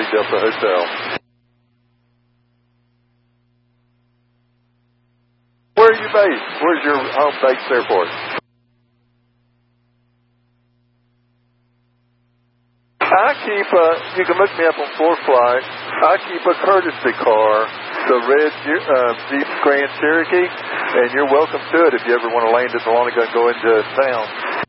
Charlie Delta Hotel. Where are you based? Where's your home base airport? You can look me up on ForeFlight. I keep a courtesy car, the red Jeep Grand Cherokee, and you're welcome to it if you ever want to land at Dahlonega and go into town.